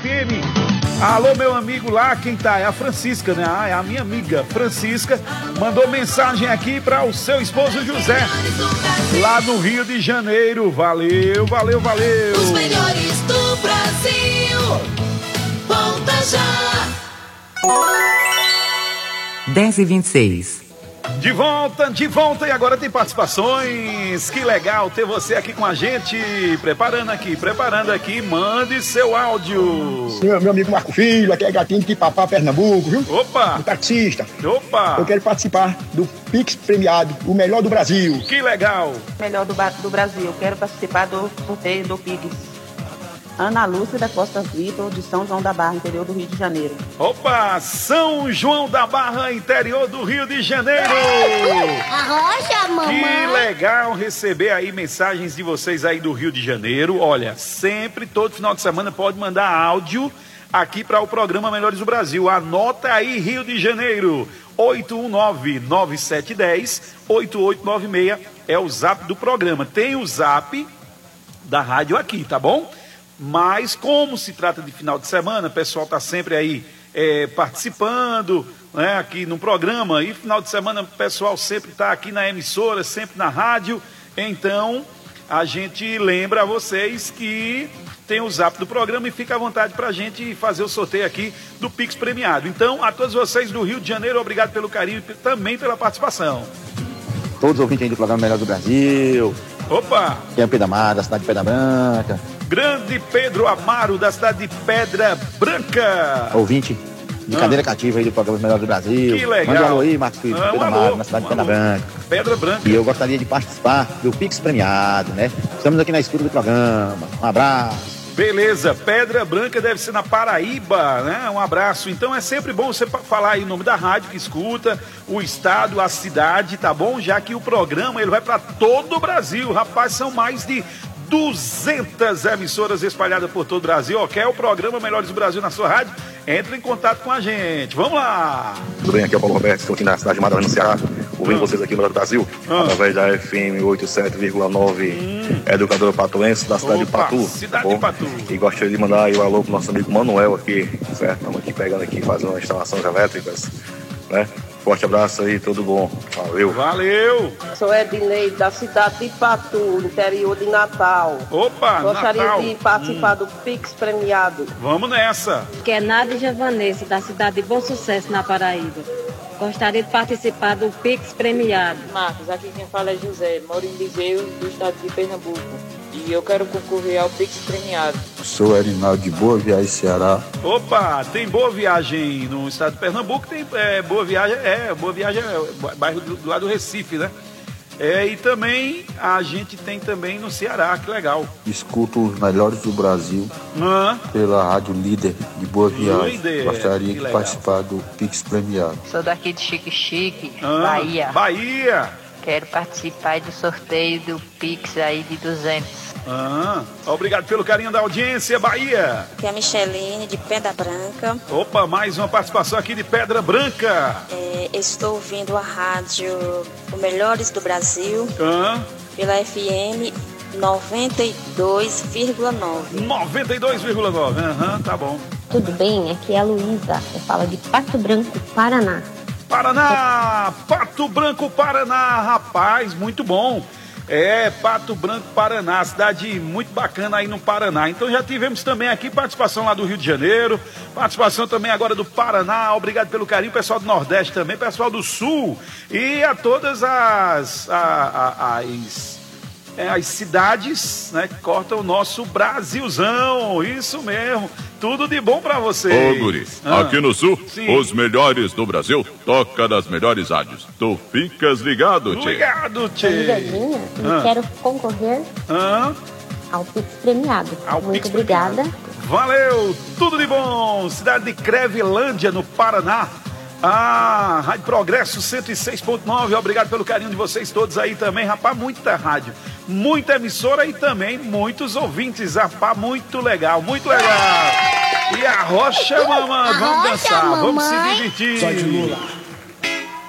FM. Alô, meu amigo lá, quem tá? É a Francisca, né? É a minha amiga Francisca. Mandou mensagem aqui para o seu esposo José, lá no Rio de Janeiro. Valeu, valeu, valeu. Os melhores do Brasil. Volta já. 10h26. De volta e agora tem participações. Que legal ter você aqui com a gente. Preparando aqui, mande seu áudio. Meu amigo Marco Filho, aqui é Gatinho de Papá, Pernambuco, viu? Opa! O taxista. Opa! Eu quero participar do Pix premiado, o melhor do Brasil. Que legal! Melhor do Brasil, quero participar do sorteio do Pix. Ana Lúcia da Costa Vitor, de São João da Barra, interior do Rio de Janeiro. Opa, São João da Barra, interior do Rio de Janeiro. Arrocha, mamãe. Que legal receber aí mensagens de vocês aí do Rio de Janeiro. Olha, sempre, todo final de semana, pode mandar áudio aqui para o programa Melhores do Brasil. Anota aí, Rio de Janeiro. 819-9710-8896 é o zap do programa. Tem o zap da rádio aqui, tá bom? Mas como se trata de final de semana, o pessoal está sempre aí participando, né, aqui no programa, e final de semana o pessoal sempre está aqui na emissora, sempre na rádio. Então a gente lembra a vocês que tem o zap do programa e fica à vontade para a gente fazer o sorteio aqui do Pix premiado. Então, a todos vocês do Rio de Janeiro, obrigado pelo carinho e também pela participação. Todos os ouvintes aí do programa Melhor do Brasil. Opa! Quem é o Pedro Amaro, da cidade de Pedra Branca. Grande Pedro Amaro, da cidade de Pedra Branca. Ouvinte de cadeira cativa aí do programa Melhor do Brasil. Que legal. Manda um alô aí, Marcos Filho, Pedro Amaro, na cidade de Pedra Branca. Pedra Branca. E eu gostaria de participar do Pix premiado, né? Estamos aqui na escuta do programa. Um abraço. Beleza, Pedra Branca deve ser na Paraíba, né? Um abraço. Então é sempre bom você falar aí o nome da rádio que escuta, o estado, a cidade, tá bom? Já que o programa ele vai para todo o Brasil. Rapaz, são mais de 200 emissoras espalhadas por todo o Brasil. Ó, quer o programa Melhores do Brasil na sua rádio? Entre em contato com a gente. Vamos lá! Tudo bem? Aqui é o Paulo Roberto, estou aqui na cidade de Madalena, no Ceará, ouvindo vocês aqui no Melhor do Brasil, através da FM 87,9, Educadora Patuense, da cidade de Patu. Cidade de Patu. E gostaria de mandar aí um alô pro nosso amigo Manuel aqui, certo? Estamos aqui pegando aqui, fazendo instalações elétricas, né? Forte abraço aí, tudo bom. Valeu. Valeu. Sou Ednei, da cidade de Patu, interior de Natal. Opa, Gostaria Natal. de participar do Pix premiado. Vamos nessa. Que é Nádia Vanessa, da cidade de Bom Sucesso, na Paraíba. Gostaria de participar do Pix premiado. Marcos, aqui quem fala é José, moro em Viseu, do estado de Pernambuco. E eu quero concorrer ao Pix premiado. Sou Erinaldo de Boa Viagem, Ceará. Opa, tem Boa Viagem no estado de Pernambuco, tem Boa Viagem é bairro do lado do Recife, né? E também a gente tem também no Ceará, que legal. Escuto os Melhores do Brasil pela Rádio Líder de Boa Viagem. Gostaria de participar do Pix premiado. Sou daqui de Chique, Bahia. Bahia. Quero participar do sorteio do Pix aí de 200. Obrigado pelo carinho da audiência, Bahia. Aqui é a Micheline, de Pedra Branca. Opa, mais uma participação aqui de Pedra Branca. Estou ouvindo a rádio O Melhores do Brasil pela FM 92,9. 92,9, tá bom. Tudo bem? Aqui é a Luísa. Eu falo de Pato Branco, Paraná. Pato Branco, Paraná, rapaz, muito bom. Pato Branco, Paraná, cidade muito bacana aí no Paraná. Então já tivemos também aqui participação lá do Rio de Janeiro, participação também agora do Paraná. Obrigado pelo carinho, pessoal do Nordeste também, pessoal do Sul e a todas as cidades, né, que cortam o nosso Brasilzão. Isso mesmo. Tudo de bom pra vocês. Ô, guri, aqui no Sul, os melhores do Brasil toca das melhores rádios. Tu ficas ligado, tchê. Sou Ligadinha e quero concorrer ao Pix premiado. Muito obrigada. Valeu, tudo de bom. Cidade de Crevelândia, no Paraná. Rádio Progresso 106.9, obrigado pelo carinho de vocês todos aí também, rapaz, muita rádio, muita emissora e também muitos ouvintes, rapaz, muito legal, muito legal. E a Rocha, mamãe, vamos dançar, vamos se divertir. Só de Lula.